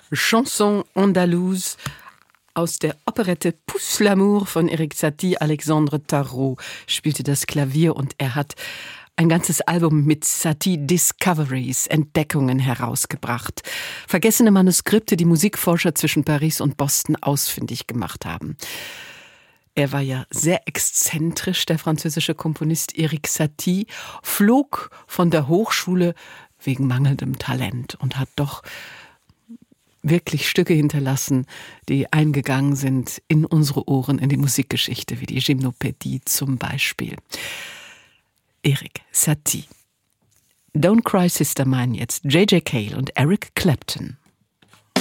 Chanson andalouse aus der Operette Pousse l'amour von Erik Satie. Alexandre Tarot spielte das Klavier und er hat ein ganzes Album mit Satie Discoveries, Entdeckungen herausgebracht. Vergessene Manuskripte, die Musikforscher zwischen Paris und Boston ausfindig gemacht haben. Er war ja sehr exzentrisch, der französische Komponist Erik Satie, flog von der Hochschule wegen mangelndem Talent und hat doch wirklich Stücke hinterlassen, die eingegangen sind in unsere Ohren, in die Musikgeschichte, wie die Gymnopädie zum Beispiel. Erik Satie. Don't Cry Sister Mine jetzt, J.J. Cale und Eric Clapton.